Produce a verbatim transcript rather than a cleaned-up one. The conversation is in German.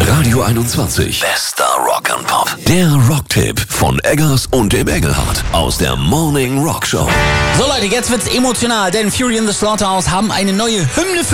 Radio einundzwanzig. Bester Rock and Pop. Der Rocktipp von Eggers und dem Engelhardt aus der Morning Rock Show. So Leute, jetzt wird's emotional, denn Fury in the Slaughterhouse haben eine neue Hymne für